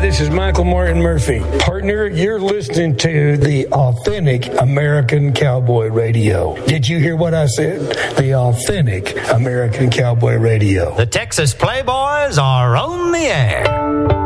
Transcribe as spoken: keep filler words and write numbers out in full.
this is Michael Martin Murphy. Partner, you're listening to the Authentic American Cowboy Radio. Did you hear what I said? The Authentic American Cowboy Radio. The Texas Playboys are on the air.